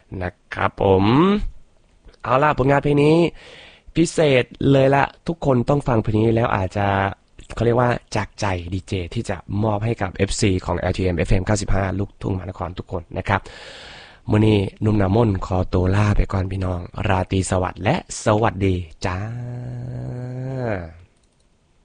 นะครับผมเอาล่ะผลงานเพลงนี้พิเศษเลยละทุกคนต้องฟังเพลงนี้แล้วอาจจะเขาเรียกว่าจากใจดีเจที่จะมอบให้กับ FC ของ LTM FM 95ลูกทุ่งมหานครทุกคนนะครับมื้อนี้นุ่มน้ำมนต์ขอตัวลาไปก่อนพี่น้องราตรีสวัสดิ์และสวัสดีจ้า